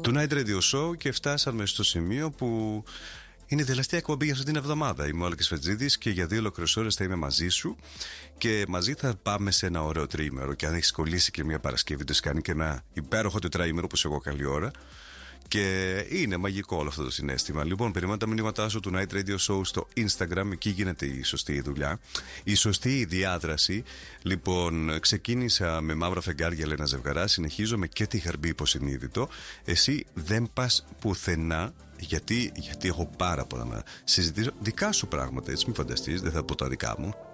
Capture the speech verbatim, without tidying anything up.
του Night Radio Show και φτάσαμε στο σημείο που είναι η τελευταία εκπομπή για αυτή την εβδομάδα. Είμαι ο Άλκης Φετζίδης και για δύο ολόκληρες ώρες θα είμαι μαζί σου και μαζί θα πάμε σε ένα ωραίο τριήμερο. Και αν έχεις κολλήσει και μια Παρασκευή, το κάνει και ένα υπέροχο τετραήμερο όπως εγώ καλή ώρα. Και είναι μαγικό όλο αυτό το συναίσθημα. Λοιπόν, περιμένω τα μηνύματά σου του Night Radio Show στο Instagram. Εκεί γίνεται η σωστή δουλειά, η σωστή διάδραση. Λοιπόν, ξεκίνησα με μαύρα φεγγάρια, Ελένα Ζευγαρά. Συνεχίζω με και τη Χαρμπή υποσυνείδητο. Εσύ δεν πας πουθενά. Γιατί, γιατί έχω πάρα πολλά να συζητήσω δικά σου πράγματα. Έτσι, μην φανταστείς, δεν θα πω τα δικά μου.